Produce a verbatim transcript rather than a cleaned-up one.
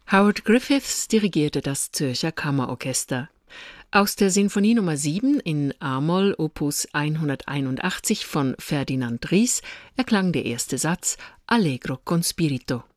Howard Griffiths dirigierte das Zürcher Kammerorchester. Aus der Sinfonie Nummer sieben in A-Moll Opus hunderteinundachtzig von Ferdinand Ries erklang der erste Satz Allegro con spirito.